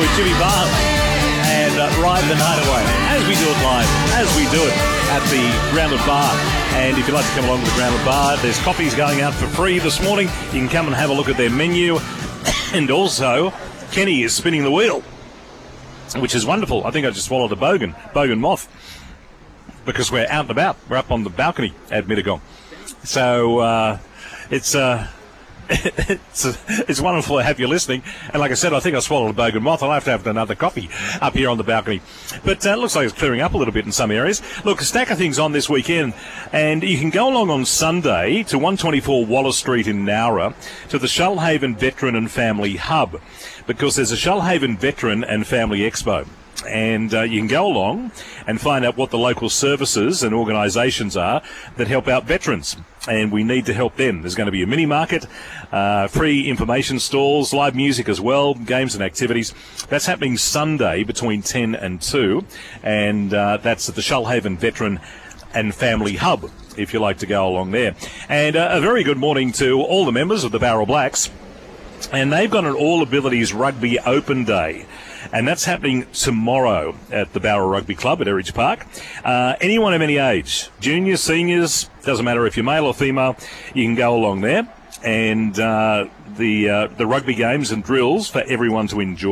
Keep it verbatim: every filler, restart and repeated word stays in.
with Jimmy Barr and uh, Ride the Night Away as we do it live, as we do it at the Grounded Bar. And if you'd like to come along to the Grounded Bar, there's coffees going out for free this morning. You can come and have a look at their menu. And also, Kenny is spinning the wheel, which is wonderful. I think I just swallowed a bogan, bogan moth, because we're out and about. We're up on the balcony at Mittagong. So uh, it's... Uh, It's, it's wonderful to have you listening. And like I said, I think I swallowed a bogan moth. I'll have to have another coffee up here on the balcony. But uh, it looks like it's clearing up a little bit in some areas. Look, a stack of things on this weekend. And you can go along on Sunday to one twenty-four Wallace Street in Nowra to the Shoalhaven Veteran and Family Hub, because there's a Shoalhaven Veteran and Family Expo. And uh, you can go along and find out what the local services and organisations are that help out veterans. And we need to help them. There's going to be a mini market, uh, free information stalls, live music as well, games and activities. That's happening Sunday between ten and two. And uh, that's at the Shoalhaven Veteran and Family Hub, if you like to go along there. And uh, a very good morning to all the members of the Bowral Blacks. And they've got an All Abilities Rugby Open Day. And that's happening tomorrow at the Bowral Rugby Club at Erridge Park. Uh, anyone of any age, juniors, seniors, doesn't matter if you're male or female, you can go along there. And uh, the uh, the rugby games and drills for everyone to enjoy.